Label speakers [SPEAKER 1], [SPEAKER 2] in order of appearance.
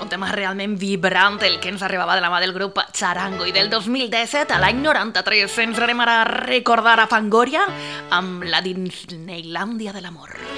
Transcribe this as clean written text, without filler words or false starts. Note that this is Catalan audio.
[SPEAKER 1] un tema realment vibrant, el que ens arribava de la mà del grup Charango, i del 2017 a l'any 93 ens anem ara a recordar a Fangoria amb la Disneylàndia de l'amor.